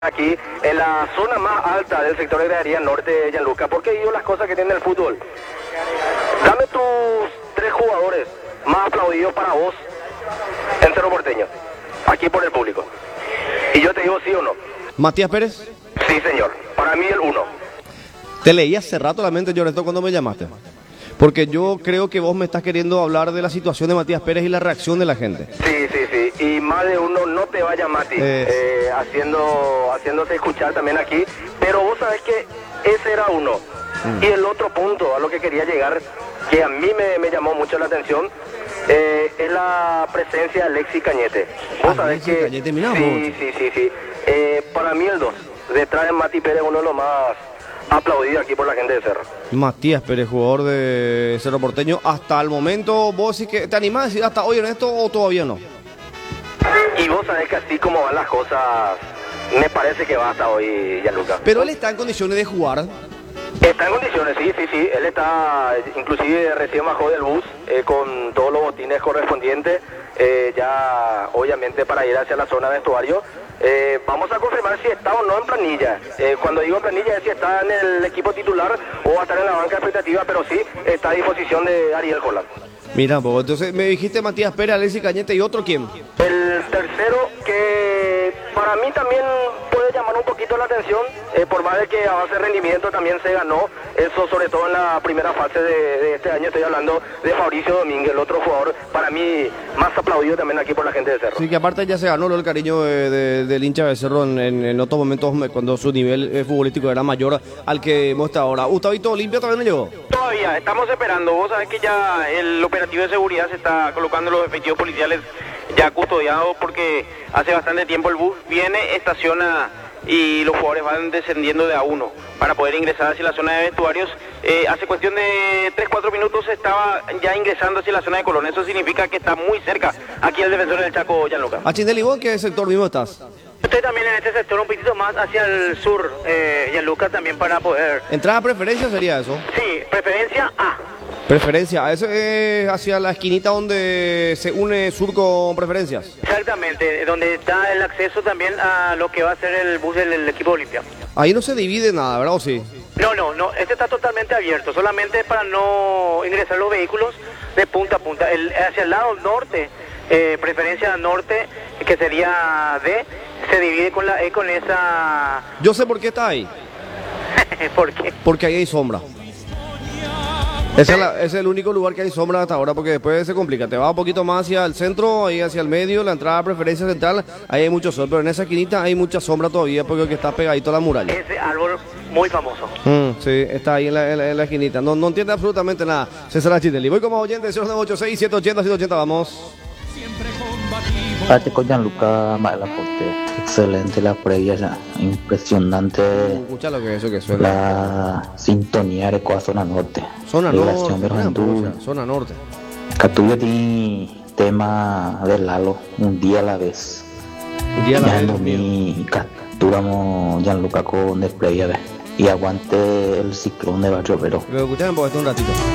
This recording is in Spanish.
Aquí en la zona más alta del sector de Gradería Norte de Gianluca. ¿Por qué digo las cosas que tiene el fútbol? Dame tus 3 jugadores más aplaudidos para vos en Cerro Porteño, aquí por el público. Y yo te digo sí o no. ¿Matías Pérez? Sí, señor. Para mí el 1. Te leí hace rato la mente, Lloreto, cuando me llamaste. Porque yo creo que vos me estás queriendo hablar de la situación de Matías Pérez y la reacción de la gente. Sí, sí, sí. Y más de uno no te va a llamar a ti, haciéndote escuchar también aquí. Pero vos sabés que ese era uno. Y el otro punto a lo que quería llegar, que a mí me llamó mucho la atención, es la presencia de Alexis Cañete. Vos sabés Alexis que... Cañete, mirá vos. Sí. Para mí el 2. Detrás de Mati Pérez, uno de los más aplaudido aquí por la gente de Cerro. Matías Pérez, jugador de Cerro Porteño. Hasta el momento, ¿vos sí que te animás a decir hasta hoy en esto o todavía no? Y vos sabés que así como van las cosas, me parece que va hasta hoy, Gianluca. Pero él está en condiciones de jugar. Está en condiciones, sí. Él está, inclusive recién bajó del bus con todos los botines correspondientes, ya obviamente para ir hacia la zona de vestuario. Vamos a confirmar si está o no en planilla. Cuando digo en planilla es si está en el equipo titular o va a estar en la banca de expectativa, pero sí está a disposición de Ariel Holland. Mira, pues entonces me dijiste Matías Pérez, Alexis Cañete y otro quién. El tercero que para mí también puede llamar un poquito la atención, por más de que a base de rendimiento también se ganó, eso sobre todo en la primera fase de este año, estoy hablando de Fabricio Domínguez, el otro jugador para mí más aplaudido también aquí por la gente de Cerro. Sí, que aparte ya se ganó el cariño del hincha de Cerro en otros momentos cuando su nivel futbolístico era mayor al que muestra ahora. Gustavito Olimpia todavía no llegó. Todavía, estamos esperando. Vos sabés que ya el operativo de seguridad se está colocando los efectivos policiales ya custodiados porque hace bastante tiempo el bus viene, estaciona y los jugadores van descendiendo de a uno para poder ingresar hacia la zona de vestuarios. Hace cuestión de 3-4 minutos estaba ya ingresando hacia la zona de Colón. Eso significa que está muy cerca aquí el defensor del Chaco, Gianluca. Achindel, ¿y vos en qué sector mismo estás? Estoy también en este sector un poquito más hacia el sur, Gianluca, también para poder... ¿Entrada a preferencia sería eso? Sí, preferencia A. Preferencia, eso es hacia la esquinita donde se une sur con preferencias. Exactamente, donde está el acceso también a lo que va a ser el bus del equipo Olimpia. Ahí no se divide nada, ¿verdad o sí? No, este está totalmente abierto, solamente para no ingresar los vehículos de punta a punta. Hacia el lado norte, preferencia norte, que sería D, se divide con la E con esa... Yo sé por qué está ahí. ¿Por qué? Porque ahí hay sombra. Ese es el único lugar que hay sombra hasta ahora, porque después se complica. Te vas un poquito más hacia el centro, ahí hacia el medio, la entrada a preferencia central, ahí hay mucho sol, pero en esa esquinita hay mucha sombra todavía porque está pegadito a la muralla. Ese árbol muy famoso. Sí, está ahí en la esquinita. No entiende absolutamente nada. César Achindel. Y voy como oyente, 0986-780-180, vamos. Pate con Gianluca Malaporte, excelente la previa, ya. Impresionante. Escucha lo que es eso que suena. La sintonía de la zona norte. Zona Relación norte. de juventud. Zona norte. Catuya tiene tema de Lalo, un día a la vez. Un día a la Ya vez. en 2000 capturamos Gianluca con desplay y aguante el ciclón de Barrio Pero. Lo escuchaban por esto un ratito.